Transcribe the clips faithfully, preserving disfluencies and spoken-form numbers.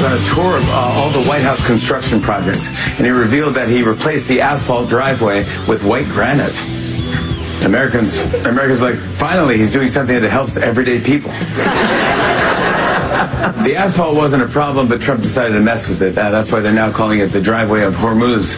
on a tour of uh, all the White House construction projects, and he revealed that he replaced the asphalt driveway with white granite. Americans, Americans like, finally, he's doing something that helps everyday people. The asphalt wasn't a problem, but Trump decided to mess with it. Uh, that's why they're now calling it the driveway of Hormuz.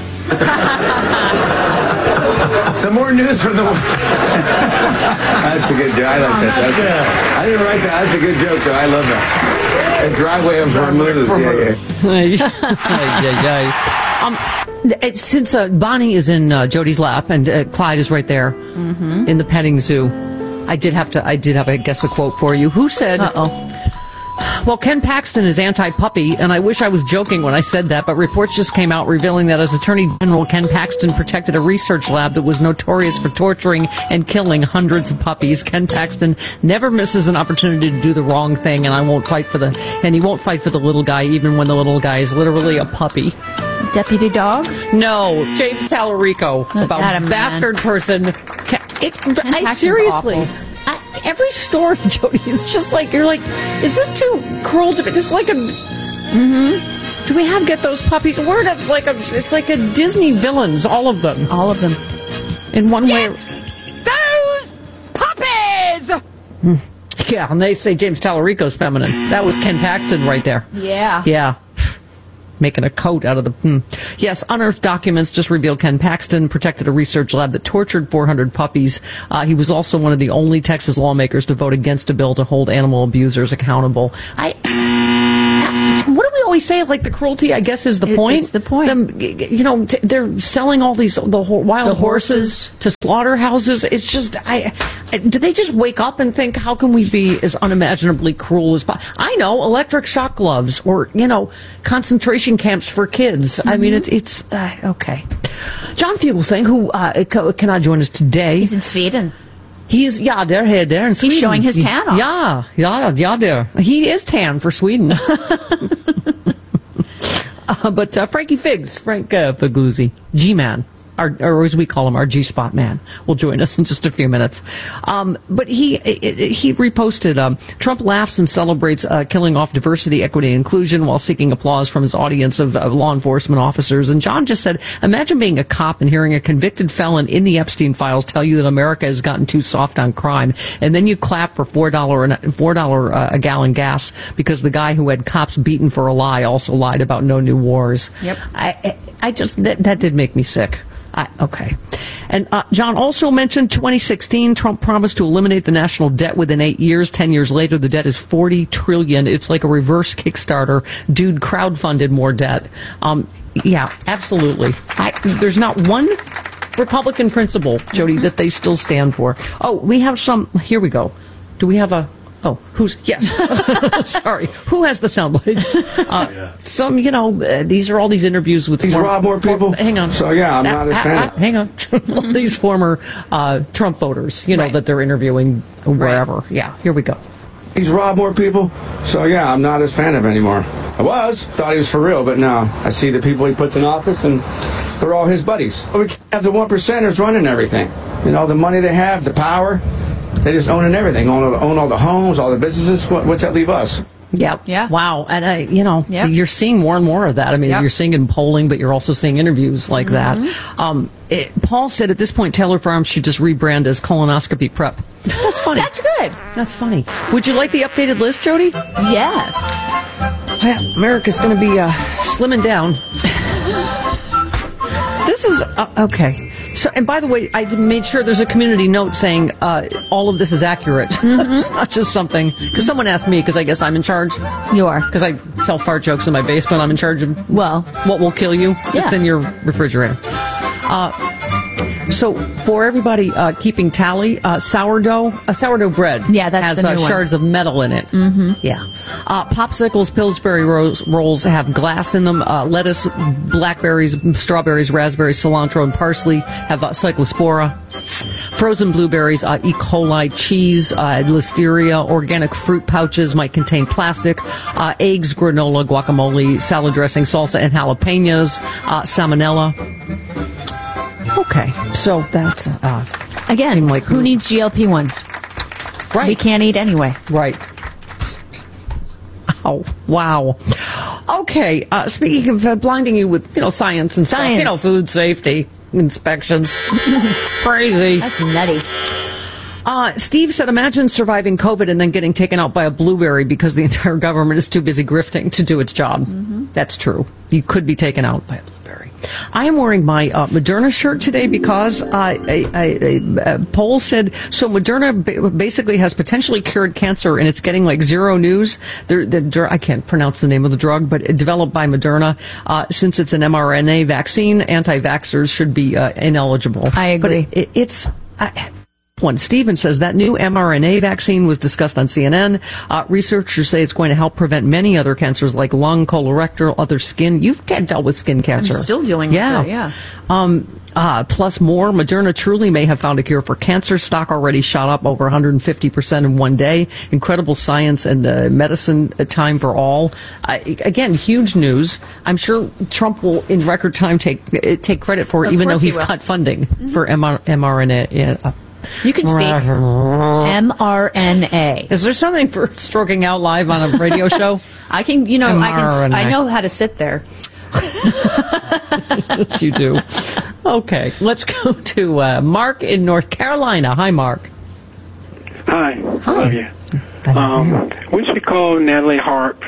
Some more news from the... That's a good joke. I like that. That's a, I didn't write that. That's a good joke, though. I love that. The driveway of Hormuz. Yeah, yeah. yeah, yeah. Um, since uh, Bonnie is in uh, Jody's lap and uh, Clyde is right there mm-hmm. in the petting zoo, I did have to. I did have, I guess, the quote for you. Who said? Uh-oh. Well, Ken Paxton is anti-puppy, and I wish I was joking when I said that, but reports just came out revealing that as Attorney General, Ken Paxton protected a research lab that was notorious for torturing and killing hundreds of puppies. Ken Paxton never misses an opportunity to do the wrong thing, and I won't fight for the, and he won't fight for the little guy, even when the little guy is literally a puppy. Deputy Dog? No, James Tallarico, about a bastard person. It, I seriously. I, every story, Jody, is just like, you're like, is this too cruel to be? This is like a, mm-hmm. Do we have Get Those Puppies? We're at like a, it's like a Disney villains, all of them. All of them. In one Get way. those puppies! Yeah, and they say James Tallarico's feminine. That was Ken Paxton right there. Yeah. Yeah. Making a coat out of the... Hmm. Yes, unearthed documents just revealed Ken Paxton protected a research lab that tortured four hundred puppies. Uh, he was also one of the only Texas lawmakers to vote against a bill to hold animal abusers accountable. I... What do we always say? Like, the cruelty, I guess, is the it, point. It's the point. Them, you know, t- they're selling all these the ho- wild the horses. horses to slaughterhouses. It's just, I, I... Do they just wake up and think, how can we be as unimaginably cruel as possible? I know, electric shock gloves or, you know, concentration camps for kids. Mm-hmm. I mean, it's, it's uh, okay. John Fugelsang, who uh, cannot join us today. He's in Sweden. He's, yeah, they're here, there in Sweden. He's showing his tan off. Yeah, yeah, yeah, there. He is tan for Sweden. uh, but uh, Frankie Figs, Frank uh, Figluzzi, G-Man, our, or as we call him, our G-Spot man, will join us in just a few minutes. Um, but he he reposted, um, Trump laughs and celebrates uh, killing off diversity, equity, and inclusion while seeking applause from his audience of, of law enforcement officers. And John just said, imagine being a cop and hearing a convicted felon in the Epstein files tell you that America has gotten too soft on crime, and then you clap for four dollars four dollars uh, a gallon gas because the guy who had cops beaten for a lie also lied about no new wars. Yep. I, I just, that, that did make me sick. I, okay. And uh, John also mentioned twenty sixteen, Trump promised to eliminate the national debt within eight years. Ten years later, the debt is forty trillion dollars. It's like a reverse Kickstarter. Dude crowdfunded more debt. Um, yeah, absolutely. I, there's not one Republican principle, Jody, that they still stand for. Oh, we have some. Here we go. Do we have a... Oh, who's, yes. Sorry. Who has the sound bites? Uh, yeah. Some, you know, uh, these are all these interviews with... He's robbed more people. For, hang on. So, yeah, I'm uh, not a fan. Uh, uh, hang on. All these former uh, Trump voters, you know, right. that they're interviewing wherever. Right. Yeah, here we go. He's robbed more people. So, yeah, I'm not his fan of anymore. I was. Thought he was for real, but now I see the people he puts in office, and they're all his buddies. We can't have the one percenters running everything. You know, the money they have, the power... They just owning everything, own, own all the homes, all the businesses. What, what's that leave us? Yep. Yeah. Wow. And, uh, you know, yep. you're seeing more and more of that. I mean, yep. you're seeing in polling, but you're also seeing interviews like mm-hmm. that. Um, it, Paul said at this point, Taylor Farms should just rebrand as colonoscopy prep. That's funny. That's good. That's funny. Would you like the updated list, Jody? Yes. Yeah, America's going to be uh, slimming down. This is, uh, okay. So, and by the way, I made sure there's a community note saying uh, all of this is accurate. Mm-hmm. It's not just something, because someone asked me, because I guess I'm in charge. You are. Because I tell fart jokes in my basement. I'm in charge of, well, what will kill you. Yeah. It's in your refrigerator. Uh, so, for everybody uh, keeping tally, uh, sourdough, uh, sourdough bread yeah, that's has the uh, new shards one. of metal in it. Mm-hmm. Yeah. Uh, popsicles, Pillsbury rolls, rolls have glass in them. Uh, lettuce, blackberries, strawberries, raspberries, cilantro, and parsley have uh, cyclospora. Frozen blueberries, uh, E. coli, cheese, uh, listeria, organic fruit pouches might contain plastic. Uh, eggs, granola, guacamole, salad dressing, salsa, and jalapenos, uh, salmonella. Okay, so that's uh, again. Like who needs G L P ones? Right, we can't eat anyway. Right. Oh wow. Okay, uh, speaking of uh, blinding you with, you know, science and Science. stuff, you know, food safety inspections. Crazy. That's nutty. Uh, Steve said, imagine surviving COVID and then getting taken out by a blueberry because the entire government is too busy grifting to do its job. Mm-hmm. That's true. You could be taken out by a blueberry. I am wearing my uh, Moderna shirt today because uh, a, a, a, a poll said, so Moderna ba- basically has potentially cured cancer, and it's getting like zero news. The, the, I can't pronounce the name of the drug, but it developed by Moderna. Uh, since it's an mRNA vaccine, anti-vaxxers should be uh, ineligible. I agree. But it, it, it's... I, One. Stephen says that new mRNA vaccine was discussed on C N N. Uh, researchers say it's going to help prevent many other cancers like lung, colorectal, other skin. You've dealt with skin cancer. I'm still dealing yeah. with it, yeah. Um, uh, plus more, Moderna truly may have found a cure for cancer. Stock already shot up over one hundred fifty percent in one day. Incredible science and uh, medicine uh, time for all. Uh, again, huge news. I'm sure Trump will, in record time, take uh, take credit for it, Of even though course he he's will. cut funding mm-hmm. for M R- mRNA. Yeah, uh, You can speak. M R N A. Is there something for stroking out live on a radio show? I can, you know, I can. M R N A. I know how to sit there. Yes, you do. Okay, let's go to uh, Mark in North Carolina. Hi, Mark. Hi. Hi. Love you. Um, we should call Natalie Harp,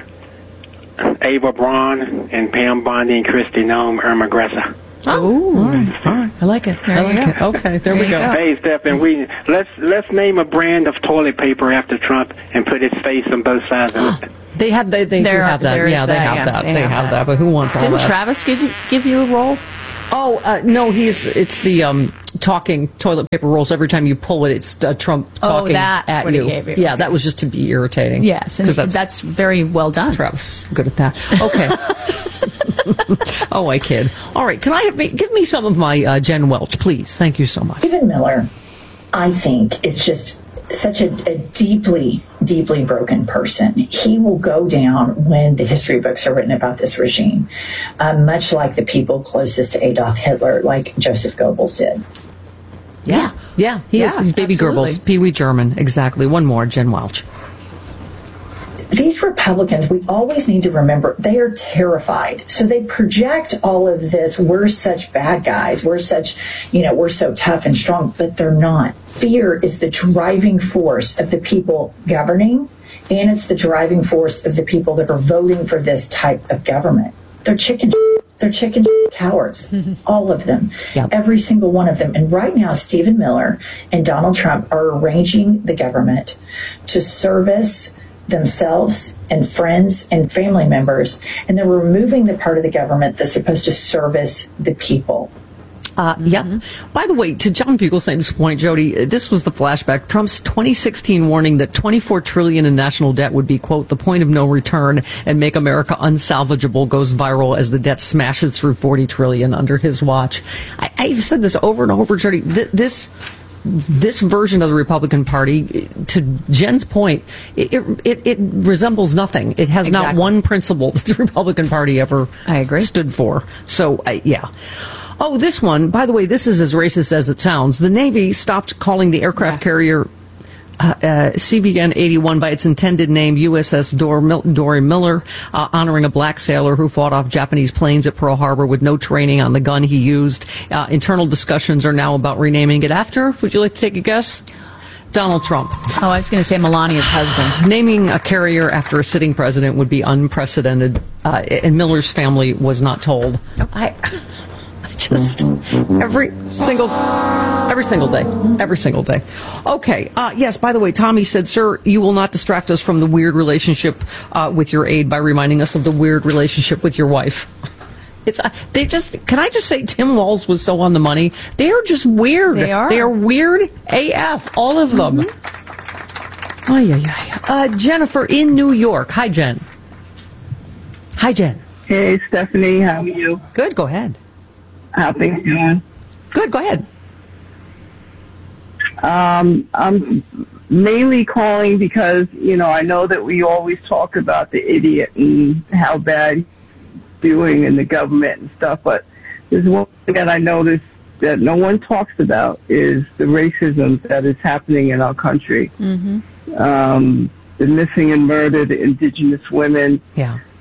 Ava Braun, and Pam Bondi and Christy Nome Irma Gressa. Oh, all right, all right. I like it. There I you like go. it. Okay, there, There we you go. go. Hey, Stephen, we let's let's name a brand of toilet paper after Trump and put his face on both sides of it. They have they, they do There- have that. there is Yeah, they that, have yeah, that. they They have have that. that. But who wants all Didn't that? Travis give you, give you a role? Oh uh, no, he's it's the um, talking toilet paper rolls. Every time you pull it, it's uh, Trump Oh, talking that's at what he you. gave you. Yeah, Okay. that was just to be irritating. Yes, and because that's, that's very well done. Travis is good at that. Okay. Oh, I kid. All right, can I have me, give me some of my uh, Jen Welch, please? Thank you so much. Stephen Miller, I think, is just such a, a deeply, deeply broken person. He will go down when the history books are written about this regime, uh, much like the people closest to Adolf Hitler, like Joseph Goebbels did. Yeah, yeah, he Yeah, is. He's Baby absolutely. Goebbels, Pee Wee German, exactly. One more, Jen Welch. These Republicans, we always need to remember, they are terrified. So they project all of this, we're such bad guys, we're such, you know, we're so tough and strong, but they're not. Fear is the driving force of the people governing, and it's the driving force of the people that are voting for this type of government. They're chicken shit. They're chicken shit cowards. All of them. Yep. Every single one of them. And right now, Stephen Miller and Donald Trump are arranging the government to service themselves and friends and family members, and they're removing the part of the government that's supposed to service the people. Uh, Yep. By the way, to John Fugelsang's point, Jody, this was the flashback. Trump's twenty sixteen warning that twenty-four trillion dollars in national debt would be, quote, the point of no return and make America unsalvageable goes viral as the debt smashes through forty trillion dollars under his watch. I, I've said this over and over, Jody. Th- this this version of the Republican Party, to Jen's point, it, it, it resembles nothing. It has not Exactly. one principle that the Republican Party ever I agree. stood for. So, I, yeah. Oh, this one, by the way, this is as racist as it sounds. The Navy stopped calling the aircraft Yeah. carrier uh, uh, C V N eighty-one by its intended name, U S S Dor- Mil- Dory Miller, uh, honoring a black sailor who fought off Japanese planes at Pearl Harbor with no training on the gun he used. Uh, internal discussions are now about renaming it after. Would you like to take a guess? Donald Trump. Oh, I was going to say Melania's husband. Naming a carrier after a sitting president would be unprecedented, uh, and Miller's family was not told. I, I just every single, every single day, every single day. Okay. Uh, yes. By the way, Tommy said, "Sir, you will not distract us from the weird relationship uh, with your aide by reminding us of the weird relationship with your wife." It's uh, they just. Can I just say, Tim Walz was so on the money. They are just weird. They are. They are weird A F. All of them. Mm-hmm. Ay, ay, ay. Uh, Jennifer in New York. Hi, Jen. Hi, Jen. Hey, Stephanie, how are you? Good. Go ahead. How things going? Good. Go ahead. Um, I'm mainly calling because, you know, I know that we always talk about the idiot and how bad he's doing in the government and stuff, but there's one thing that I noticed that no one talks about is the racism that is happening in our country. Mm-hmm. Um, the missing and murdered indigenous women, Yeah.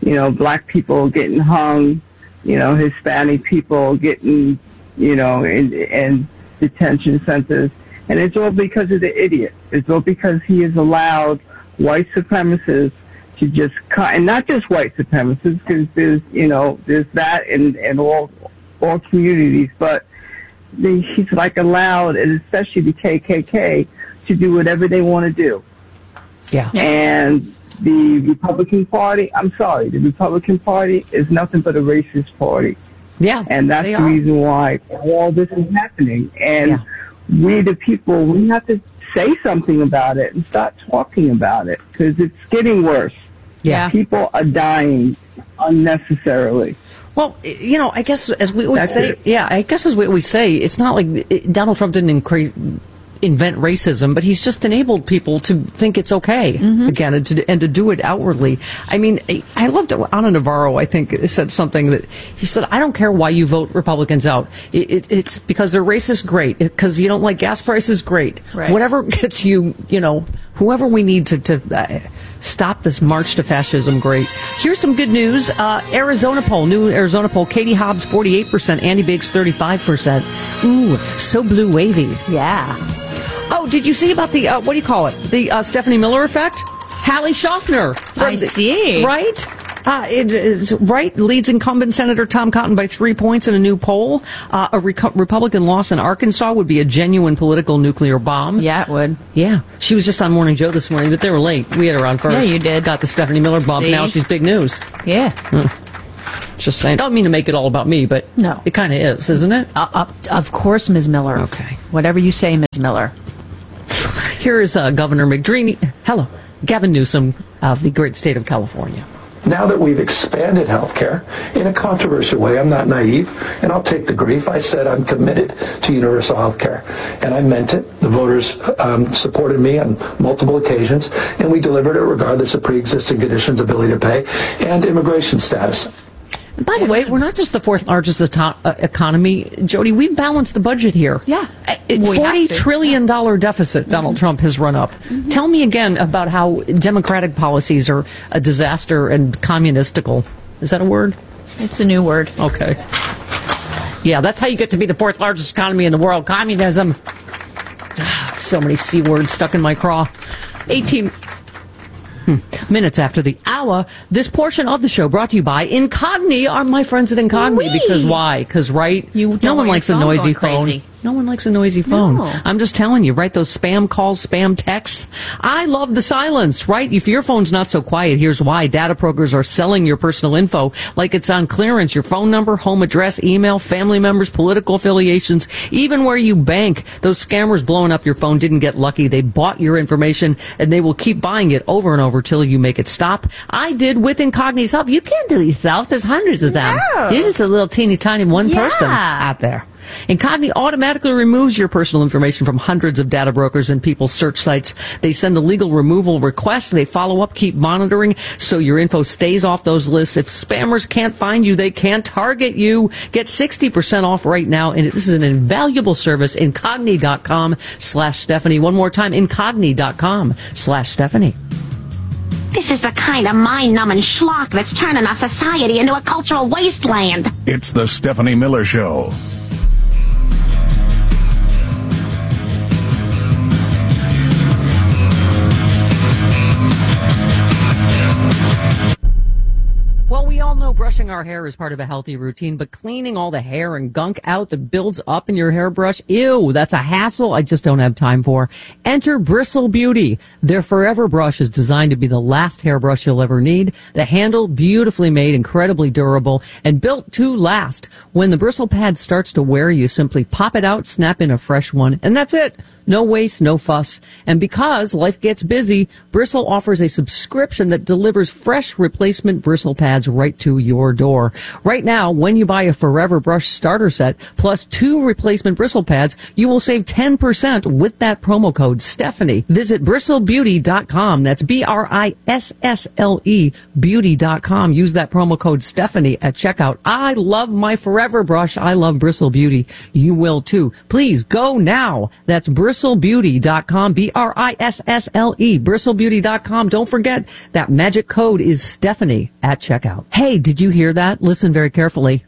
you know, black people getting hung, you know, Hispanic people getting, you know, in, in detention centers. And it's all because of the idiot. It's all because he has allowed white supremacists to just cut, and not just white supremacists, because there's, you know, there's that in, in all, all communities, but the, he's like allowed, and especially the K K K, to do whatever they want to do. Yeah. And the Republican Party, I'm sorry, the Republican Party is nothing but a racist party. Yeah. And that's the are. reason why all this is happening. And yeah. we, the people, we have to say something about it and start talking about it, because it's getting worse. Yeah. People are dying unnecessarily. Well, you know, I guess as we always That's say, it. yeah, I guess as we always say, it's not like it, Donald Trump didn't increase, invent racism, but he's just enabled people to think it's okay mm-hmm. again, and to, and to do it outwardly. I mean, I, I loved Ana Navarro, I think, said something that he said, I don't care why you vote Republicans out. It, it, it's because they're racist, great. Because you don't like gas prices, great. Right. Whatever gets you, you know, whoever we need to, to uh, stop this march to fascism, great. Here's some good news. Uh, Arizona poll, new Arizona poll, Katie Hobbs, forty-eight percent, Andy Biggs, thirty-five percent. Ooh, so blue wavy. Yeah. Oh, did you see about the, uh, what do you call it? The uh, Stephanie Miller effect? Hallie Schaffner. I the, see. Right? Uh, it is right. Leads incumbent Senator Tom Cotton by three points in a new poll. Uh, a Reco- Republican loss in Arkansas would be a genuine political nuclear bomb. Yeah, it would. Yeah. She was just on Morning Joe this morning, but they were late. We had her on first. Yeah, you did. Got the Stephanie Miller bump. See? Now she's big news. Yeah. Hmm. Just saying. Don't mean to make it all about me, but no. It kind of is, isn't it? Uh, uh, of course, Miz Miller. Okay. Whatever you say, Miz Miller. Here's uh, Governor McDreamy. Hello. Gavin Newsom of the great state of California. Now that we've expanded health care in a controversial way, I'm not naive, and I'll take the grief. I said I'm committed to universal health care, and I meant it. The voters um, supported me on multiple occasions, and we delivered it regardless of pre-existing conditions, ability to pay, and immigration status. By the way, we're not just the fourth largest ato- uh, economy, Jody. We've balanced the budget here. Yeah. Uh, forty trillion dollars deficit Donald mm-hmm. Trump has run up. Mm-hmm. Tell me again about how democratic policies are a disaster and communistical. Is that a word? It's a new word. Okay. Yeah, that's how you get to be the fourth largest economy in the world. Communism. So many C words stuck in my craw. eighteen Hmm. Minutes after the hour, this portion of the show brought to you by Incogni, are my friends at Incogni. Wee. Because why? Because, right, you no one likes a noisy phone. Crazy. No one likes a noisy phone. No. I'm just telling you, right? Those spam calls, spam texts. I love the silence, right? If your phone's not so quiet, here's why. Data brokers are selling your personal info like it's on clearance. Your phone number, home address, email, family members, political affiliations, even where you bank. Those scammers blowing up your phone didn't get lucky. They bought your information, and they will keep buying it over and over till you make it stop. I did with Incogni's help. You can't do it yourself. There's hundreds of them. No. You're just a little teeny tiny one Yeah. person out there. Incogni automatically removes your personal information from hundreds of data brokers and people's search sites. They send a legal removal request. They follow up, keep monitoring, so your info stays off those lists. If spammers can't find you, they can't target you. Get sixty percent off right now, and this is an invaluable service. Incogni.com slash Stephanie. One more time, Incogni.com slash Stephanie. This is the kind of mind-numbing schlock that's turning our society into a cultural wasteland. It's the Stephanie Miller Show. Well, we all know brushing our hair is part of a healthy routine, but cleaning all the hair and gunk out that builds up in your hairbrush, ew, that's a hassle I just don't have time for. Enter Bristle Beauty. Their Forever brush is designed to be the last hairbrush you'll ever need. The handle, beautifully made, incredibly durable, and built to last. When the bristle pad starts to wear, you simply pop it out, snap in a fresh one, and that's it. No waste, no fuss. And because life gets busy, Bristle offers a subscription that delivers fresh replacement bristle pads right to your door. Right now, when you buy a Forever Brush starter set plus two replacement bristle pads, you will save ten percent with that promo code Stephanie. Visit bristle beauty dot com. That's B R I S S L E beauty dot com. Use that promo code Stephanie at checkout. I love my Forever Brush. I love Bristle Beauty. You will too. Please go now. That's Bristle bristle beauty dot com, B R I S S L E, bristle beauty dot com. Don't forget that magic code is Stephanie at checkout. Hey, did you hear that? Listen very carefully.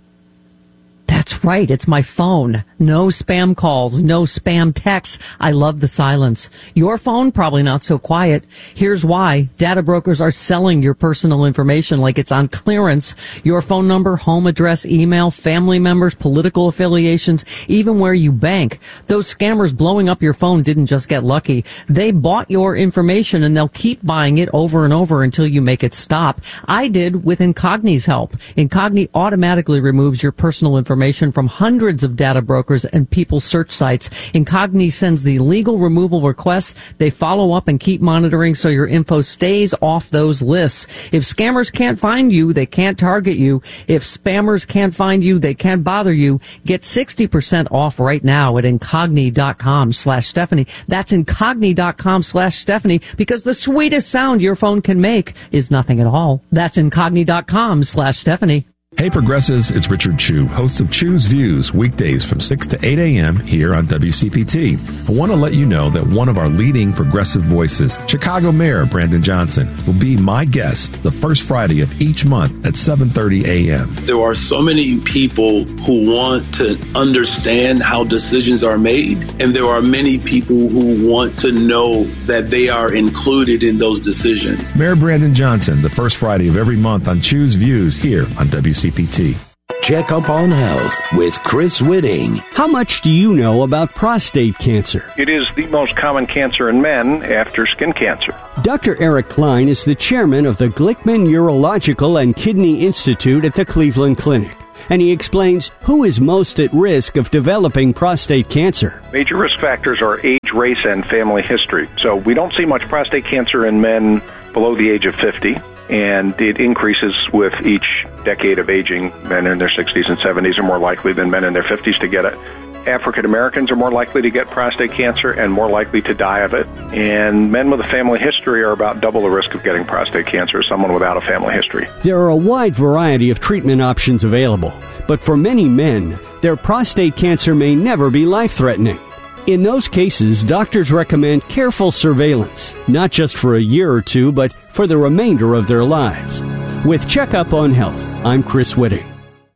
That's right. It's my phone. No spam calls, no spam texts. I love the silence. Your phone, probably not so quiet. Here's why. Data brokers are selling your personal information like it's on clearance. Your phone number, home address, email, family members, political affiliations, even where you bank. Those scammers blowing up your phone didn't just get lucky. They bought your information and they'll keep buying it over and over until you make it stop. I did with Incogni's help. Incogni automatically removes your personal information from hundreds of data brokers and people's search sites. Incogni sends the legal removal requests. They follow up and keep monitoring so your info stays off those lists. If scammers can't find you, they can't target you. If spammers can't find you, they can't bother you. Get sixty percent off right now at incogni dot com slash Stephanie. That's incogni dot com slash Stephanie, because the sweetest sound your phone can make is nothing at all. That's incogni dot com slash Stephanie. Hey Progressives, it's Richard Chu, host of Chu's Views, weekdays from six to eight a.m. here on W C P T. I want to let you know that one of our leading progressive voices, Chicago Mayor Brandon Johnson, will be my guest the first Friday of each month at seven thirty a.m. There are so many people who want to understand how decisions are made, and there are many people who want to know that they are included in those decisions. Mayor Brandon Johnson, the first Friday of every month on Chu's Views here on W C P T. Check up on health with Chris Whitting. How much do you know about prostate cancer? It is the most common cancer in men after skin cancer. Doctor Eric Klein is the chairman of the Glickman Urological and Kidney Institute at the Cleveland Clinic, and he explains who is most at risk of developing prostate cancer. Major risk factors are age, race, and family history. So we don't see much prostate cancer in men below the age of fifty. And it increases with each decade of aging. Men in their sixties and seventies are more likely than men in their fifties to get it. African Americans are more likely to get prostate cancer and more likely to die of it. And men with a family history are about double the risk of getting prostate cancer as someone without a family history. There are a wide variety of treatment options available, but for many men, their prostate cancer may never be life-threatening. In those cases, doctors recommend careful surveillance, not just for a year or two, but for the remainder of their lives. With Checkup on Health, I'm Chris Whitting.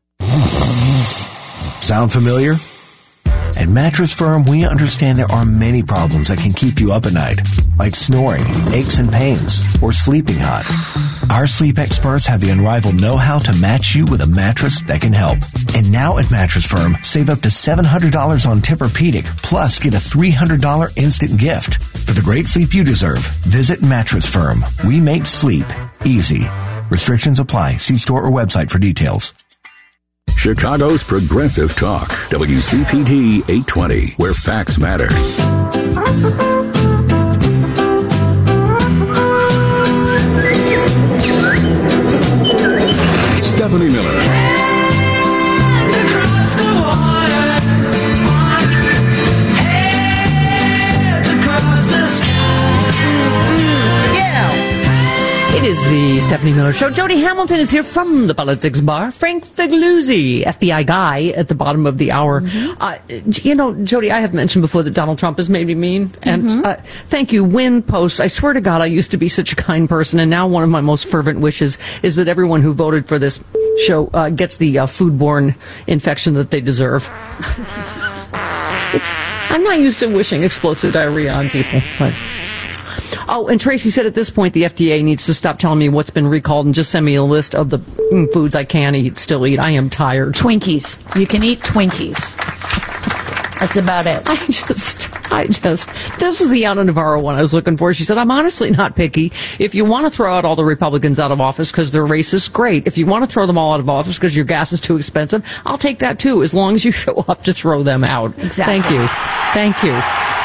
Sound familiar? At Mattress Firm, we understand there are many problems that can keep you up at night, like snoring, aches and pains, or sleeping hot. Our sleep experts have the unrivaled know-how to match you with a mattress that can help. And now at Mattress Firm, save up to seven hundred dollars on Tempur-Pedic, plus get a three hundred dollars instant gift. For the great sleep you deserve, visit Mattress Firm. We make sleep easy. Restrictions apply. See store or website for details. Chicago's Progressive Talk, W C P T eight twenty, where facts matter. Stephanie Miller. It is the Stephanie Miller Show. Jody Hamilton is here from the Politics Bar. Frank Figliuzzi, F B I guy, at the bottom of the hour. Mm-hmm. Uh, you know, Jody, I have mentioned before that Donald Trump has made me mean. And mm-hmm. uh, thank you. Win posts. I swear to God, I used to be such a kind person. And now one of my most fervent wishes is that everyone who voted for this show uh, gets the uh, foodborne infection that they deserve. It's. I'm not used to wishing explosive diarrhea on people, but... Oh, and Tracy said at this point the F D A needs to stop telling me what's been recalled and just send me a list of the mm, foods I can eat, still eat. I am tired. Twinkies. You can eat Twinkies. That's about it. I just, I just, this is the Ana Navarro one I was looking for. She said, I'm honestly not picky. If you want to throw out all the Republicans out of office because they're racist, great. If you want to throw them all out of office because your gas is too expensive, I'll take that too, as long as you show up to throw them out. Exactly. Thank you. Thank you.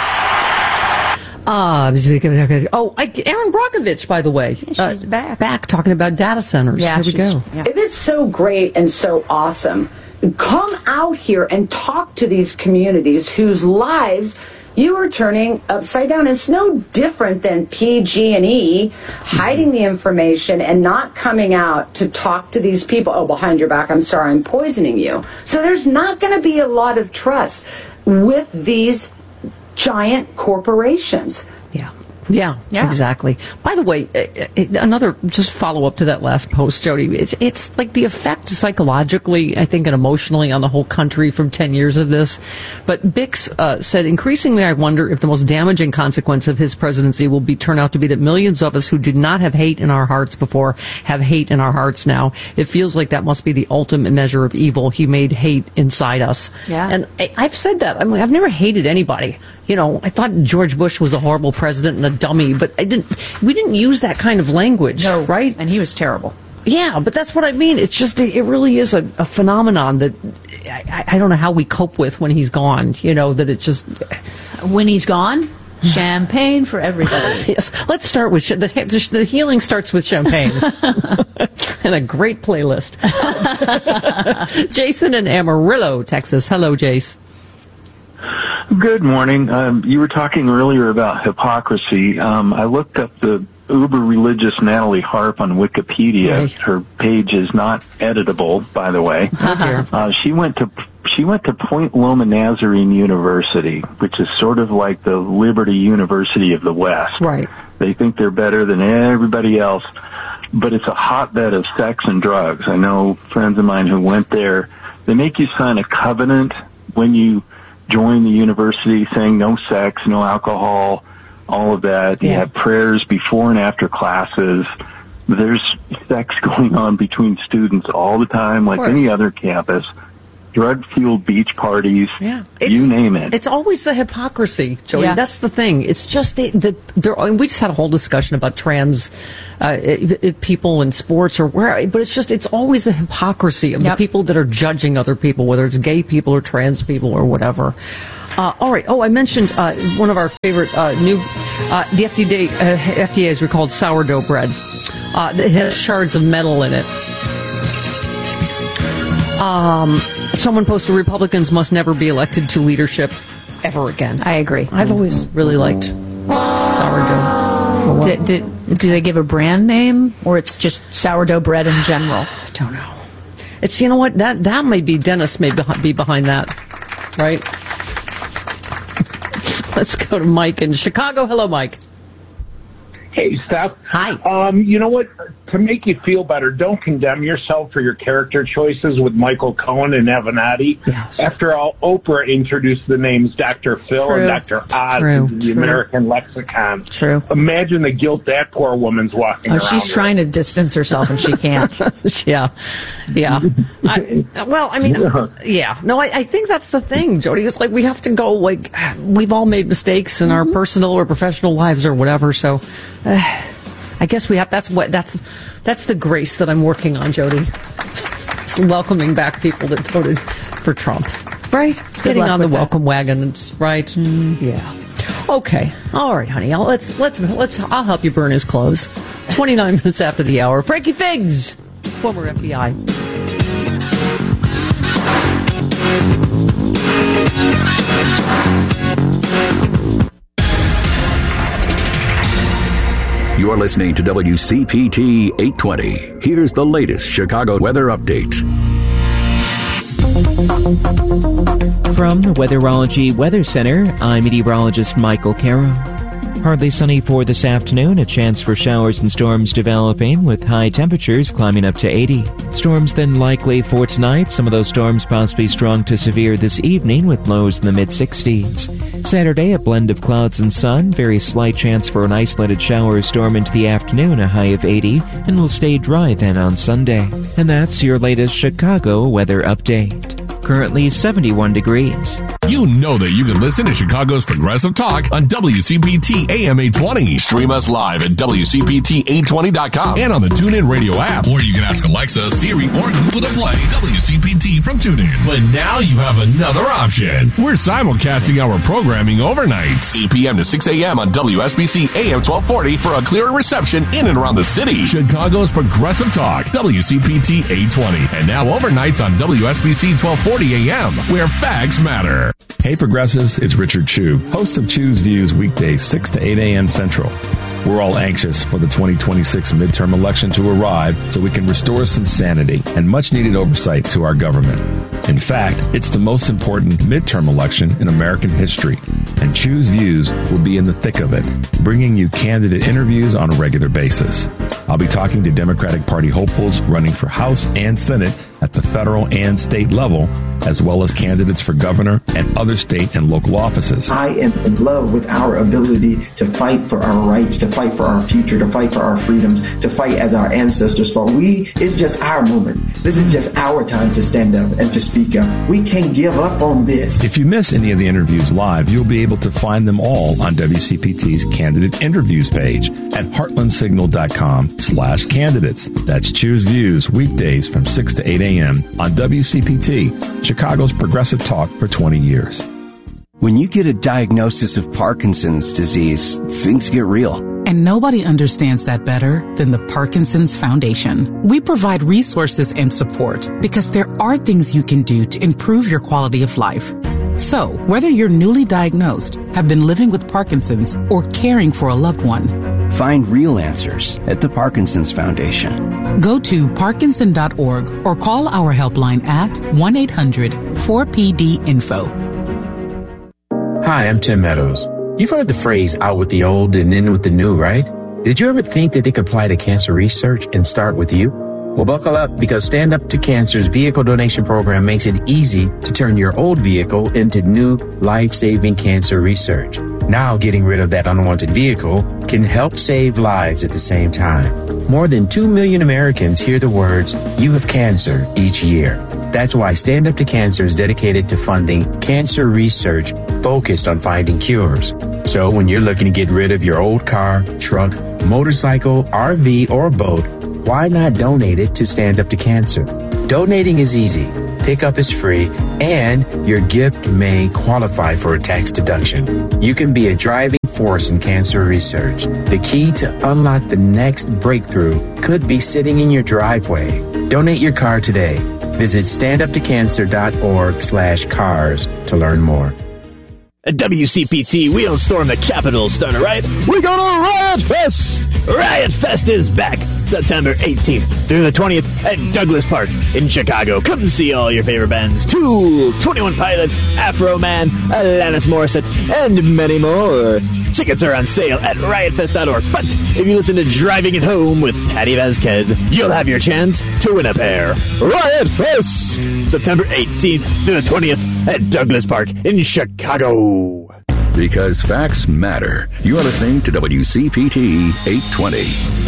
Uh, oh, I, Erin Brockovich, by the way. Yeah, she's uh, back. Back talking about data centers. Yeah, Here we go. Yeah. If it's so great and so awesome, come out here and talk to these communities whose lives you are turning upside down. It's no different than P G and E hiding the information and not coming out to talk to these people. Oh, behind your back, I'm sorry, I'm poisoning you. So there's not going to be a lot of trust with these giant corporations. Yeah. Yeah, Yeah. exactly. By the way, uh, uh, another just follow up to that last post, Jody. It's it's like the effect psychologically, I think, and emotionally on the whole country from ten years of this. But Bix uh, said, increasingly, I wonder if the most damaging consequence of his presidency will be turn out to be that millions of us who did not have hate in our hearts before have hate in our hearts now. It feels like that must be the ultimate measure of evil. He made hate inside us. Yeah. And I, I've said that. I mean, I've never hated anybody. You know, I thought George Bush was a horrible president and a dummy, but I didn't. We didn't use that kind of language, no, right? And he was terrible. Yeah, but that's what I mean. It's just it really is a, a phenomenon that I, I don't know how we cope with when he's gone. You know, that it just when he's gone. Champagne for everybody. Yes, let's start with sh- the, the healing starts with champagne and a great playlist. Jason in Amarillo, Texas. Hello, Jace. Good morning. Um, you were talking earlier about hypocrisy. Um, I looked up the uber religious Natalie Harp on Wikipedia. Right. Her page is not editable, by the way. Oh, uh, she went to she went to Point Loma Nazarene University, which is sort of like the Liberty University of the West. Right. They think they're better than everybody else, but it's a hotbed of sex and drugs. I know friends of mine who went there. They make you sign a covenant when you join the university saying no sex, no alcohol, all of that. Yeah. You have prayers before and after classes. There's sex going on between students all the time, like any other campus. Drug-fueled beach parties, yeah. you name it. It's always the hypocrisy, Joey. Yeah. That's the thing. It's just the, the there. We just had a whole discussion about trans uh, it, it, people in sports or where, but it's just it's always the hypocrisy of Yep. the people that are judging other people, whether it's gay people or trans people or whatever. Uh, all right. Oh, I mentioned uh, one of our favorite uh, new uh, the F D A uh, F D A has recalled sourdough bread. Uh, it has shards of metal in it. Um. Someone posted, Republicans must never be elected to leadership ever again. I agree. I've always really liked sourdough. Did, did, do they give a brand name, or it's just sourdough bread in general? I don't know. It's, you know what, that that may be, Dennis may be behind that, right? Let's go to Mike in Chicago. Hello, Mike. Hey, Steph. Hi. Um, you know what? To make you feel better, don't condemn yourself for your character choices with Michael Cohen and Avenatti. Yes. After all, Oprah introduced the names Doctor Phil True. and Doctor Oz True. into the True. American lexicon. True. Imagine the guilt that poor woman's walking Oh, around she's with. trying to distance herself, and she can't. yeah. Yeah. I, well, I mean, yeah. No, I, I think that's the thing, Jody. It's like we have to go, like, we've all made mistakes in our personal or professional lives or whatever, so uh, I guess we have, that's what, that's, that's the grace that I'm working on, Jody. It's welcoming back people that voted for Trump. Right? Getting luck on the with that. welcome wagon, it's, right? Mm, yeah. Okay. All right, honey. I'll, let's, let's, let's, I'll help you burn his clothes. twenty-nine minutes after the hour. Frankie Figs, former F B I. You're listening to W C P T eight twenty. Here's the latest Chicago weather update. From the Weatherology Weather Center, I'm meteorologist Michael Caro. Hardly sunny for this afternoon, a chance for showers and storms developing with high temperatures climbing up to eighty. Storms then likely for tonight, some of those storms possibly strong to severe this evening with lows in the mid sixties. Saturday, a blend of clouds and sun, very slight chance for an isolated shower or storm into the afternoon, a high of eighty, and will stay dry then on Sunday. And that's your latest Chicago weather update. Currently seventy-one degrees. You know that you can listen to Chicago's Progressive Talk on W C P T A M eight twenty. Stream us live at W C P T eight twenty dot com and on the TuneIn Radio app. Or you can ask Alexa, Siri, or Google to play W C P T from TuneIn. But now you have another option. We're simulcasting our programming overnights, eight p.m. to six a.m. on W S B C A M twelve forty for a clearer reception in and around the city. Chicago's Progressive Talk, W C P T eight twenty. And now overnights on W S B C twelve forty a.m., where facts matter. Hey Progressives, it's Richard Chu, host of Chu's Views weekdays six to eight a.m. Central. We're all anxious for the twenty twenty-six midterm election to arrive so we can restore some sanity and much-needed oversight to our government. In fact, it's the most important midterm election in American history, and Choose Views will be in the thick of it, bringing you candidate interviews on a regular basis. I'll be talking to Democratic Party hopefuls running for House and Senate at the federal and state level, as well as candidates for governor and other state and local offices. I am in love with our ability to fight for our rights, to fight for our future, to fight for our freedoms, to fight as our ancestors fought. We, it's just our moment. This is just our time to stand up and to speak up. We can't give up on this. If you miss any of the interviews live, you'll be able to find them all on W C P T's candidate interviews page at heartlandsignal.com slash candidates. That's Choose Views, weekdays from six to eight a.m. on W C P T, Chicago's progressive talk for twenty years. When you get a diagnosis of Parkinson's disease, things get real. And nobody understands that better than the Parkinson's Foundation. We provide resources and support because there are things you can do to improve your quality of life. So, whether you're newly diagnosed, have been living with Parkinson's, or caring for a loved one, find real answers at the Parkinson's Foundation. Go to parkinson dot org or call our helpline at one eight hundred four P D info. Hi, I'm Tim Meadows. You've heard the phrase out with the old and in with the new, right? Did you ever think that they could apply to cancer research and start with you? Well, buckle up, because Stand Up to Cancer's vehicle donation program makes it easy to turn your old vehicle into new life-saving cancer research. Now, getting rid of that unwanted vehicle can help save lives at the same time. More than two million Americans hear the words, "You have cancer," each year. That's why Stand Up to Cancer is dedicated to funding cancer research focused on finding cures. So when you're looking to get rid of your old car, truck, motorcycle, R V, or boat, why not donate it to Stand Up to Cancer? Donating is easy, pickup is free, and your gift may qualify for a tax deduction. You can be a driving force in cancer research. The key to unlock the next breakthrough could be sitting in your driveway. Donate your car today. Visit standuptocancer.org slash cars to learn more. At W C P T, we don't storm the Capitol, Stunner, right? We go to Riot Fest! Riot Fest is back September eighteenth through the twentieth at Douglas Park in Chicago. Come and see all your favorite bands: Tool, twenty-one Pilots, Afro Man, Alanis Morissette, and many more. Tickets are on sale at riot fest dot org. But if you listen to Driving It Home with Patty Vasquez, you'll have your chance to win a pair. Riot Fest! September eighteenth through the twentieth at Douglas Park in Chicago. Because facts matter. You're listening to W C P T eight twenty.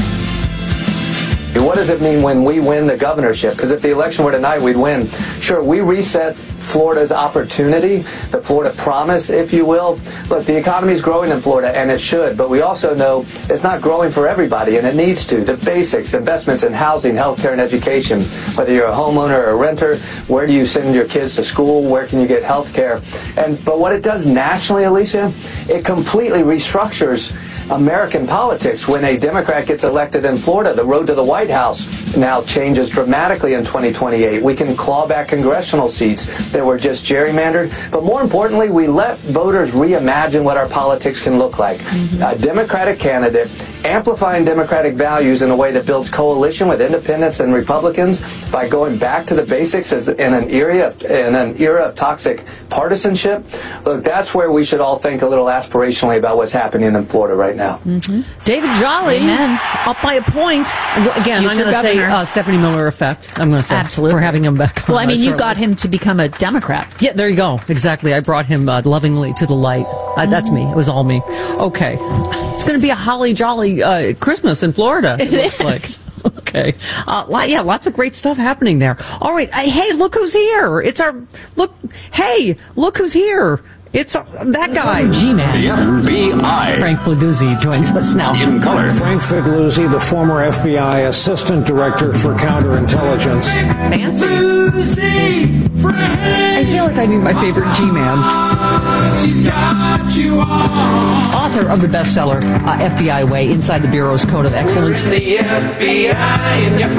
What does it mean when we win the governorship? Because if the election were tonight, we'd win. Sure, we reset Florida's opportunity, the Florida promise, if you will. Look, the economy is growing in Florida, and it should, but we also know it's not growing for everybody, and it needs to. The basics, investments in housing, healthcare, and education, whether you're a homeowner or a renter, where do you send your kids to school, where can you get healthcare? And but what it does nationally, Alicia, it completely restructures American politics. When a Democrat gets elected in Florida, the road to the White House now changes dramatically in twenty twenty-eight. We can claw back congressional seats that were just gerrymandered. But more importantly, we let voters reimagine what our politics can look like. Mm-hmm. A Democratic candidate amplifying Democratic values in a way that builds coalition with independents and Republicans by going back to the basics as in an era of, in an era of toxic partisanship. Look, that's where we should all think a little aspirationally about what's happening in Florida right now. Mm-hmm. David Jolly, Amen. Up by a point. Again, Future I'm going to say uh, Stephanie Miller effect. I'm going to say Absolutely. for having him back on. Well, I mean, you certainly. got him to become a Democrat. Yeah, there you go. Exactly. I brought him uh, lovingly to the light. Uh, that's me. It was all me. Okay. It's going to be a holly jolly uh, Christmas in Florida, it, it looks is. like. Okay. Uh, lot, yeah, lots of great stuff happening there. All right. Uh, hey, look who's here. It's our, look, hey, look who's here. It's uh, that guy, G-Man. The F B I. Frank Figliuzzi joins us now. In color. Frank Figliuzzi, the former F B I Assistant Director for Counterintelligence. Fancy. I feel like I need my favorite G-Man. She's got you on. Author of the bestseller, uh, F B I Way, Inside the Bureau's Code of Excellence. The F B I in your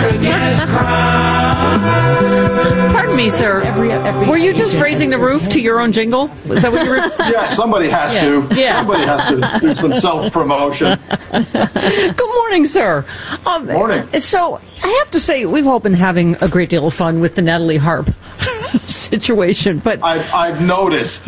Pardon me, sir. Every, every Were you just raising the roof to your own jingle? Is that what you were? Yeah, somebody has yeah. to. Yeah. Somebody has to do some self-promotion. Good morning, sir. Um, morning. So, I have to say, we've all been having a great deal of fun with the Natalie Harp situation. But I've, I've noticed.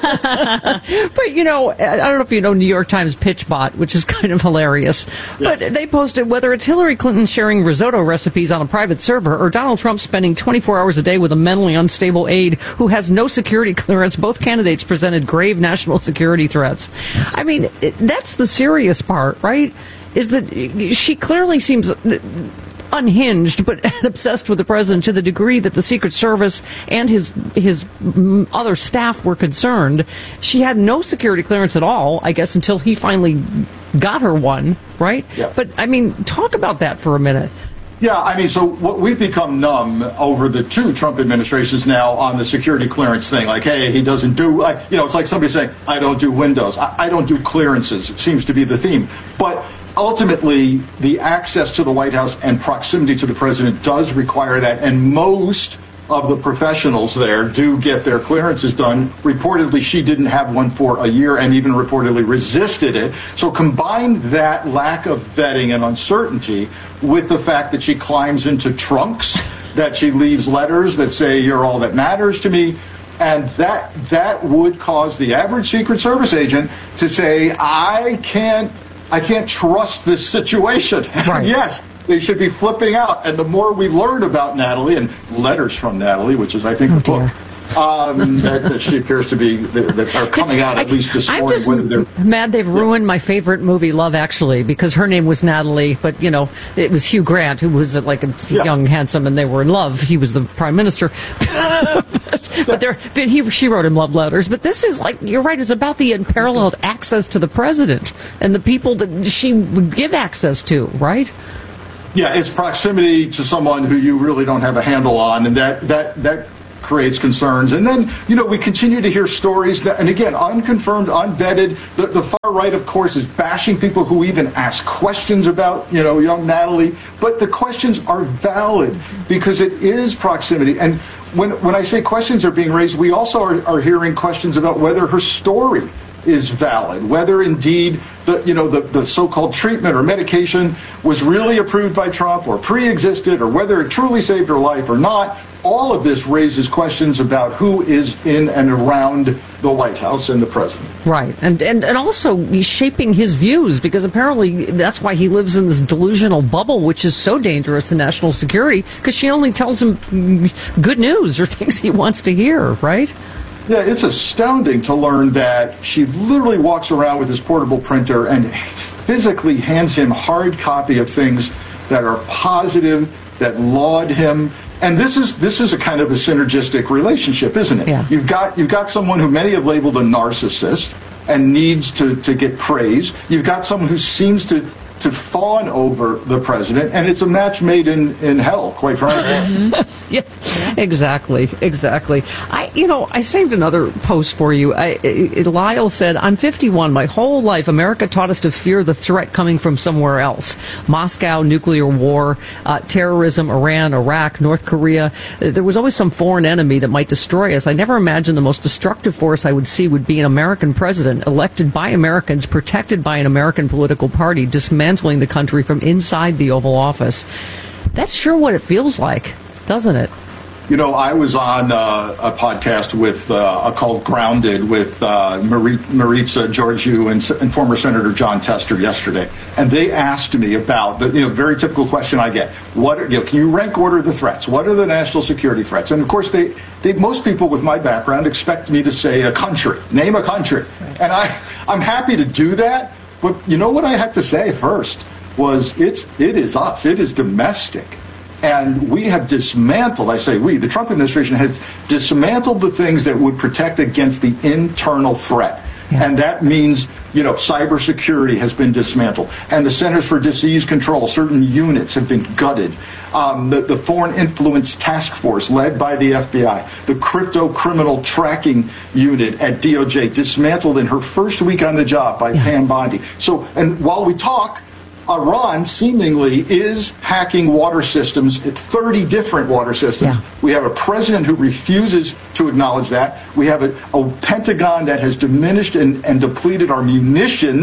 But, you know, I don't know if you know New York Times PitchBot, which is kind of hilarious. Yeah. But they posted whether it's Hillary Clinton sharing risotto recipes on a private server or Donald Trump spending twenty-four hours a day with a mentally unstable aide who has no security clearance, both candidates presented grave national security threats. I mean, that's the serious part, right? Is that she clearly seems unhinged but obsessed with the president to the degree that the Secret Service and his his other staff were concerned. She had no security clearance at all, I guess, until he finally got her one, right? Yeah. But, I mean, talk about that for a minute. Yeah, I mean, so what we've become numb over the two Trump administrations now on the security clearance thing. Like, hey, he doesn't do, like, you know, it's like somebody saying, I don't do Windows. I, I don't do clearances. It seems to be the theme. But ultimately, the access to the White House and proximity to the president does require that. And most of the professionals there do get their clearances done. Reportedly, she didn't have one for a year and even reportedly resisted it. So combine that lack of vetting and uncertainty with the fact that she climbs into trunks, that she leaves letters that say, you're all that matters to me. And that that would cause the average Secret Service agent to say, I can't I can't trust this situation. Right. Yes, they should be flipping out. And the more we learn about Natalie and letters from Natalie, which is, I think, oh, the book um, that, that she appears to be, that, that are coming out at I, least this morning. I'm just mad they've yeah. ruined my favorite movie, Love Actually, because her name was Natalie, but, you know, it was Hugh Grant, who was like a yeah. young, handsome, and they were in love. He was the prime minister. but but, there, but he, she wrote him love letters. But this is like, you're right, it's about the unparalleled access to the president and the people that she would give access to, right? Yeah, it's proximity to someone who you really don't have a handle on, and that that that creates concerns. And then, you know, we continue to hear stories that, and again, unconfirmed, unvetted. The, the far right, of course, is bashing people who even ask questions about, you know, young Natalie. But the questions are valid because it is proximity. And when when I say questions are being raised, we also are, are hearing questions about whether her story is valid, whether indeed the you know the, the so-called treatment or medication was really approved by Trump or pre-existed, or whether it truly saved her life or not. All of this raises questions about who is in and around the White House and the president. Right, and and, and also he's shaping his views, because apparently that's why he lives in this delusional bubble, which is so dangerous to national security, because she only tells him good news or things he wants to hear, right? Yeah, it's astounding to learn that she literally walks around with this portable printer and physically hands him hard copy of things that are positive, that laud him. And this is this is a kind of a synergistic relationship, isn't it? Yeah. You've got you've got someone who many have labeled a narcissist and needs to, to get praise. You've got someone who seems to to fawn over the president, and it's a match made in, in hell, quite frankly. yeah, exactly, exactly. I, you know, I saved another post for you. I, I, Lyle said, I'm fifty-one. My whole life, America taught us to fear the threat coming from somewhere else. Moscow, nuclear war, uh, terrorism, Iran, Iraq, North Korea. There was always some foreign enemy that might destroy us. I never imagined the most destructive force I would see would be an American president, elected by Americans, protected by an American political party, dismantled the country from inside the Oval Office. That's sure what it feels like, doesn't it? You know, I was on uh, a podcast with uh, called Grounded with uh, Marit- Maritza Georgiou and, and former Senator John Tester yesterday, and they asked me about the you know very typical question I get: What are, you know, can you rank order the threats? What are the national security threats? And of course, they, they most people with my background expect me to say a country, name a country, and I I'm happy to do that. But you know what I had to say first was it's it is us. It is domestic. And we have dismantled, I say we, the Trump administration has dismantled the things that would protect against the internal threat. Yeah. And that means, you know, cybersecurity has been dismantled. And the Centers for Disease Control, certain units have been gutted. Um, the, the Foreign Influence Task Force, led by the F B I, the Crypto Criminal Tracking Unit at D O J, dismantled in her first week on the job by yeah. Pam Bondi. So, and while we talk, Iran seemingly is hacking water systems, thirty different water systems. Yeah. We have a president who refuses to acknowledge that. We have a, a Pentagon that has diminished and, and depleted our munitions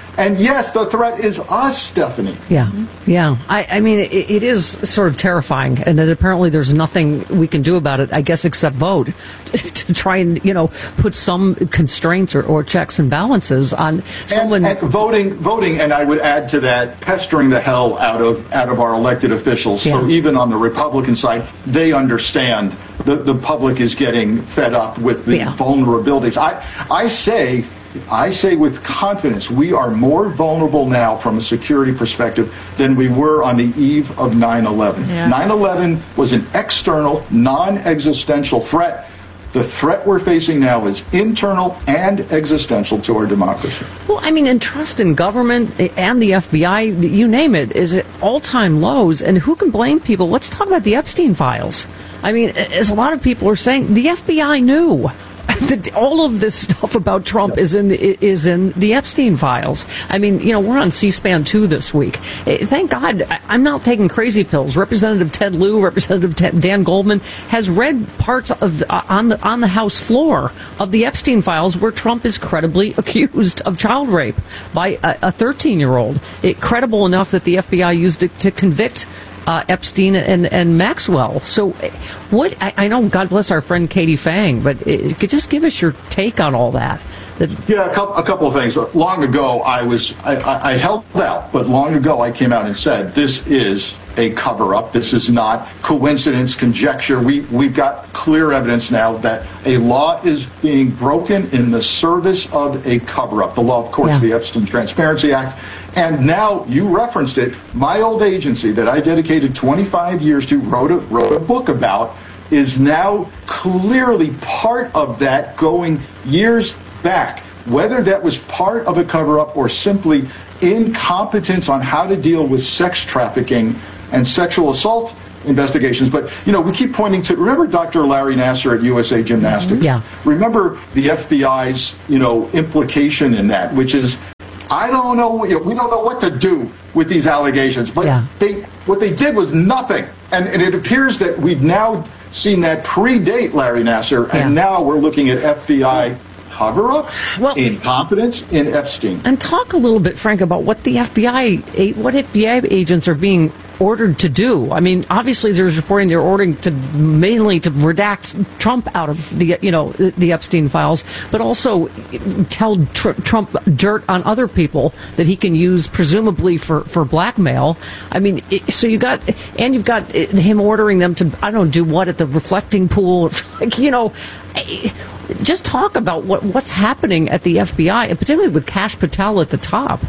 And yes, the threat is us, Stephanie. Yeah, yeah. I, I mean, it, it is sort of terrifying, and that apparently there's nothing we can do about it, I guess, except vote to, to try and, you know, put some constraints or, or checks and balances on someone. And, and voting, voting, and I would add to that, pestering the hell out of out of our elected officials. Yeah. So even on the Republican side, they understand the the public is getting fed up with the yeah. vulnerabilities. I I say. I say with confidence, we are more vulnerable now from a security perspective than we were on the eve of nine eleven. Yeah. nine eleven was an external, non-existential threat. The threat we're facing now is internal and existential to our democracy. Well, I mean, and trust in government and the F B I, you name it, is at all-time lows. And who can blame people? Let's talk about the Epstein files. I mean, as a lot of people are saying, the F B I knew. The, all of this stuff about Trump is in the, is in the Epstein files. I mean, you know, we're on C-SPAN two this week. Thank God I'm not taking crazy pills. Representative Ted Lieu, Representative Ted, Dan Goldman has read parts of the, uh, on the on the House floor of the Epstein files where Trump is credibly accused of child rape by a thirteen-year-old. It, credible enough that the F B I used it to convict Uh, Epstein and, and Maxwell. So what, I, I know, God bless our friend Katie Fang, but it, could just give us your take on all that. that yeah, a couple, a couple of things. Long ago, I was, I, I, I held out, but long ago I came out and said, this is a cover-up. This is not coincidence, conjecture. We, we've got clear evidence now that a law is being broken in the service of a cover-up. The law, of course, yeah. the Epstein Transparency Act. And now, you referenced it, my old agency that I dedicated twenty-five years to, wrote a, wrote a book about, is now clearly part of that going years back. Whether that was part of a cover-up or simply incompetence on how to deal with sex trafficking and sexual assault investigations. But, you know, we keep pointing to, remember Doctor Larry Nassar at U S A Gymnastics? Yeah. Remember the F B I's, you know, implication in that, which is, I don't know, you know, we don't know what to do with these allegations. But yeah. they, what they did was nothing. And, and it appears that we've now seen that predate Larry Nassar, yeah. and now we're looking at F B I cover-up, well, incompetence in Epstein. And talk a little bit, Frank, about what the F B I, what F B I agents are being ordered to do. I mean, obviously there's reporting they're ordering to mainly to redact Trump out of the, you know, the Epstein files, but also tell tr- Trump dirt on other people that he can use presumably for, for blackmail. I mean, it, so you got, and you've got him ordering them to, I don't know, do what at the reflecting pool, like, you know, just talk about what what's happening at the F B I, and particularly with Kash Patel at the top.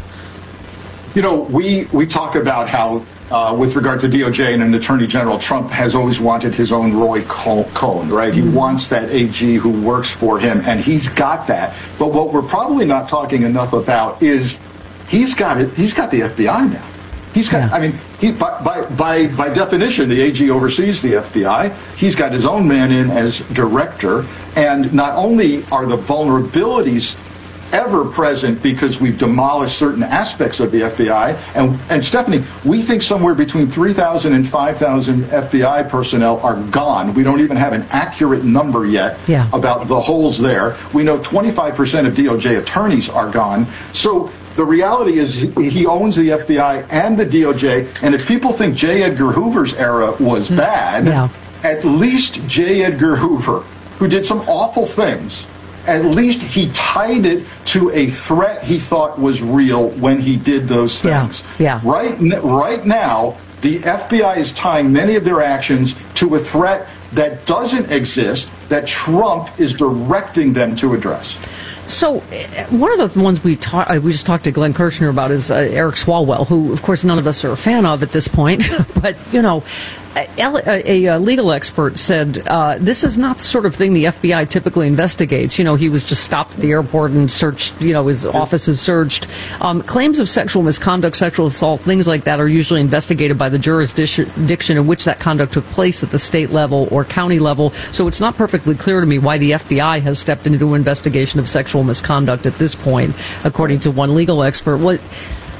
You know, we, we talk about how Uh, with regard to D O J and an Attorney General, Trump has always wanted his own Roy Cohn, right? He wants that A G who works for him, and he's got that. But what we're probably not talking enough about is he's got it. He's got the F B I now. He's got. Yeah. I mean, he by, by by by definition, the A G oversees the F B I. He's got his own man in as director, and not only are the vulnerabilities ever present because we've demolished certain aspects of the F B I. And, and Stephanie, we think somewhere between three thousand and five thousand F B I personnel are gone. We don't even have an accurate number yet yeah. about the holes there. We know twenty-five percent of D O J attorneys are gone. So the reality is he owns the F B I and the D O J. And if people think J. Edgar Hoover's era was bad, yeah. at least J. Edgar Hoover, who did some awful things, at least he tied it to a threat he thought was real when he did those things. Yeah, yeah. Right, right now, the F B I is tying many of their actions to a threat that doesn't exist, that Trump is directing them to address. So one of the ones we talk, we just talked to Glenn Kirshner about is uh, Eric Swalwell, who, of course, none of us are a fan of at this point. But, you know, a, a, a legal expert said uh, this is not the sort of thing the F B I typically investigates. You know, he was just stopped at the airport and searched, you know, his office is searched. Um, claims of sexual misconduct, sexual assault, things like that are usually investigated by the jurisdiction in which that conduct took place at the state level or county level. So it's not perfectly clear to me why the F B I has stepped into an investigation of sexual misconduct at this point, according to one legal expert. What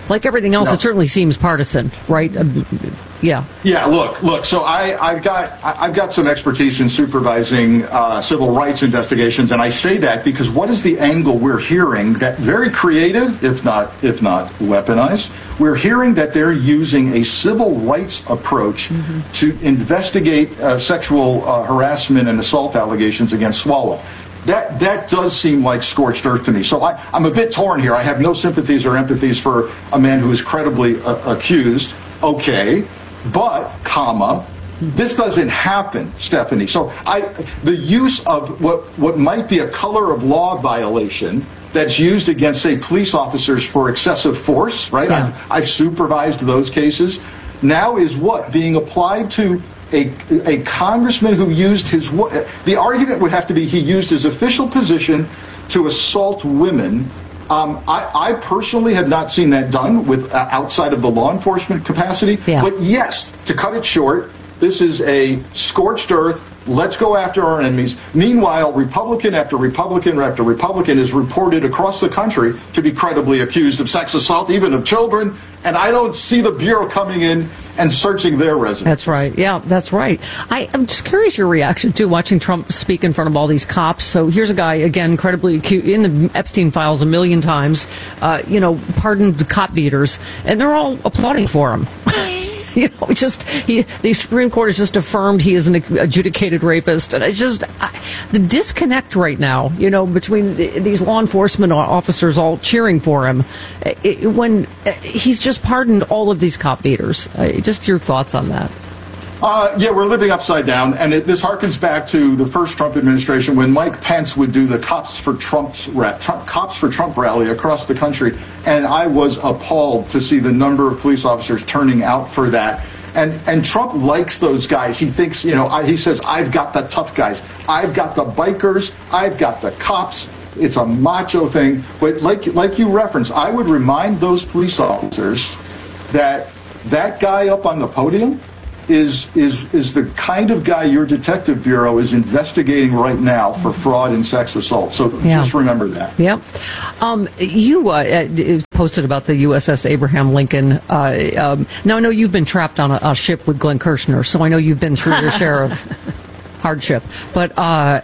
Like everything else, No. it certainly seems partisan, right? Um, yeah. Yeah, look, look. So I, I've got I- I've got some expertise in supervising uh, civil rights investigations, and I say that because what is the angle we're hearing that very creative, if not if not weaponized? We're hearing that they're using a civil rights approach mm-hmm. to investigate uh, sexual uh, harassment and assault allegations against Swalwell. That that does seem like scorched earth to me. So I, I'm a bit torn here. I have no sympathies or empathies for a man who is credibly uh, accused. Okay, but, comma, this doesn't happen, Stephanie. So I, the use of what, what might be a color of law violation that's used against, say, police officers for excessive force, right? Yeah. I've, I've supervised those cases. Now is what? Being applied to a, a congressman who used his... The argument would have to be he used his official position to assault women. Um, I, I personally have not seen that done with uh, outside of the law enforcement capacity. Yeah. But yes, to cut it short, this is a scorched earth. Let's go after our enemies. Meanwhile, Republican after Republican after Republican is reported across the country to be credibly accused of sex assault, even of children. And I don't see the Bureau coming in and searching their resumes. That's right. Yeah, that's right. I, I'm just curious your reaction to watching Trump speak in front of all these cops. So here's a guy, again, credibly accused in the Epstein files a million times, uh, you know, pardoned cop beaters, and they're all applauding for him. You know, just he, the Supreme Court has just affirmed he is an adjudicated rapist, and it's just I, the disconnect right now. You know, between the, these law enforcement officers all cheering for him, it, when uh, he's just pardoned all of these cop beaters. Uh, just your thoughts on that? Uh, yeah, we're living upside down, and it, this harkens back to the first Trump administration when Mike Pence would do the Cops for Trump's ra- Trump, Cops for Trump rally across the country, and I was appalled to see the number of police officers turning out for that. And and Trump likes those guys. He thinks, you know, I, he says, I've got the tough guys. I've got the bikers. I've got the cops. It's a macho thing. But like like you referenced, I would remind those police officers that that guy up on the podium is is is the kind of guy your detective bureau is investigating right now for fraud and sex assault. So Yeah. just remember that. Yep. Um, you uh, uh, posted about the U S S Abraham Lincoln. Uh, um, now, I know you've been trapped on a, a ship with Glenn Kirshner, so I know you've been through your share of hardship. But uh,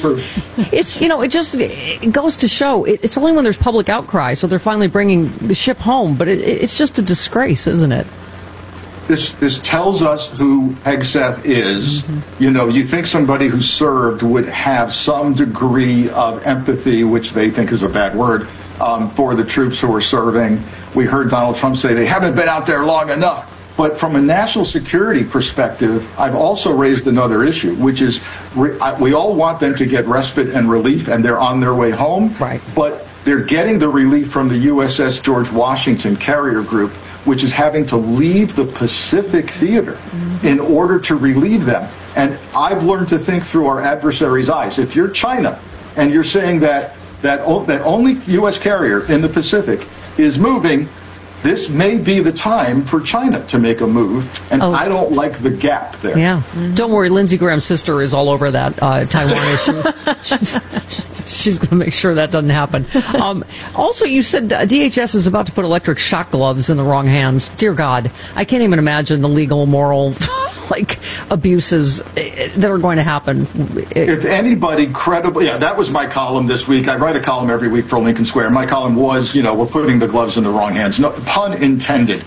it's, you know, it just it goes to show it, it's only when there's public outcry, so they're finally bringing the ship home. But it, it's just a disgrace, isn't it? This this tells us who Hegseth is. Mm-hmm. You know, you think somebody who served would have some degree of empathy, which they think is a bad word, um, for the troops who are serving. We heard Donald Trump say they haven't been out there long enough. But from a national security perspective, I've also raised another issue, which is re- I, we all want them to get respite and relief, and they're on their way home. Right. But they're getting the relief from the U S S George Washington carrier group, which is having to leave the Pacific Theater mm-hmm. in order to relieve them. And I've learned to think through our adversaries' eyes. If you're China and you're saying that that, o- that only U S carrier in the Pacific is moving, this may be the time for China to make a move, and Oh. I don't like the gap there. Yeah. Don't worry, Lindsey Graham's sister is all over that uh, Taiwan issue. She's, she's going to make sure that doesn't happen. Um, also, you said uh, D H S is about to put electric shock gloves in the wrong hands. Dear God, I can't even imagine the legal, moral, like, abuses uh, that are going to happen. If anybody credible, yeah, that was my column this week. I write a column every week for Lincoln Square. My column was, you know, we're putting the gloves in the wrong hands. No, pun intended.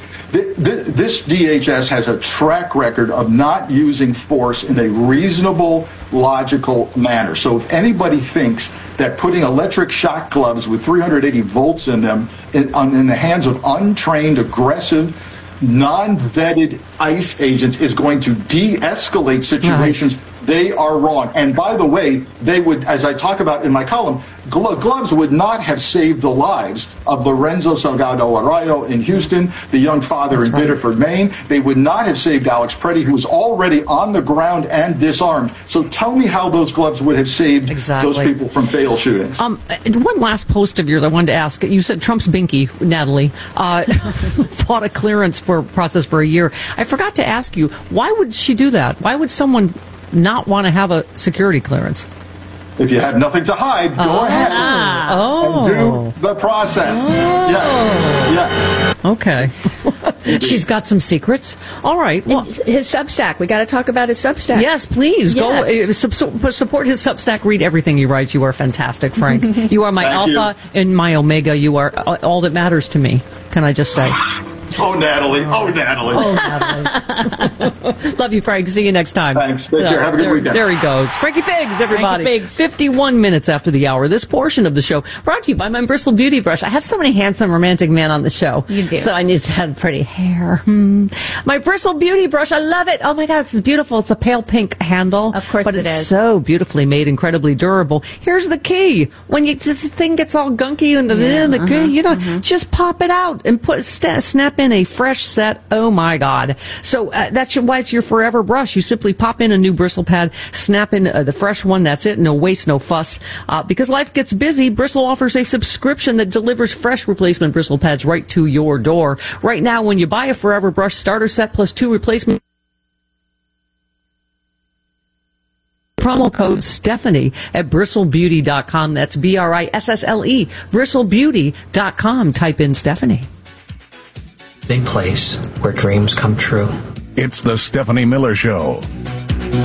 This D H S has a track record of not using force in a reasonable, logical manner. So if anybody thinks that putting electric shock gloves with three hundred eighty volts in them in, in the hands of untrained, aggressive, non-vetted ICE agents is going to de-escalate situations, they are wrong. And by the way, they would, as I talk about in my column, glo- gloves would not have saved the lives of Lorenzo Salgado Arroyo in Houston, the young father That's in right. Biddeford, Maine. They would not have saved Alex Preddy, who was already on the ground and disarmed. So tell me how those gloves would have saved exactly. those people from fatal shootings. Um, one last post of yours I wanted to ask. You said Trump's binky, Natalie, uh, fought a clearance for process for a year. I forgot to ask you, why would she do that? Why would someone not want to have a security clearance? If you have nothing to hide, go Oh. ahead Oh. and do the process. Oh. Yes. Yeah. Okay. She's got some secrets. All right. Well, his Substack. We got to talk about his Substack. yes, please go Yes. uh, sub- support his Substack. Read everything he writes. You are fantastic, Frank. You are my Thank alpha and my omega. You are uh, all that matters to me. Can I just say? Oh, Natalie. Oh, Natalie. Oh, Natalie. Love you, Frank. See you next time. Thanks. Take care. Have a good there, weekend. There he goes. Frankie Figs, everybody. Frankie Figs. fifty-one minutes after the hour. This portion of the show brought to you by my Bristol Beauty Brush. I have so many handsome, romantic men on the show. You do. So I need to have pretty hair. Hmm. My Bristol Beauty Brush. I love it. Oh, my God. It's beautiful. It's a pale pink handle. Of course but it it's is. so beautifully made, incredibly durable. Here's the key. When you, this thing gets all gunky and the, Yeah, the uh-huh, you know, uh-huh. just pop it out and put sta snap in a fresh set. Oh my God! So uh, that's your, why it's your forever brush. You simply pop in a new bristle pad, snap in uh, the fresh one. That's it. No waste, no fuss. Uh, because life gets busy, Bristle offers a subscription that delivers fresh replacement bristle pads right to your door. Right now, when you buy a forever brush starter set plus two replacement. Promo code Stephanie at bristle beauty dot com. That's B R I S S L E, bristle beauty dot com. Type in Stephanie. A place where dreams come true. It's the Stephanie Miller Show.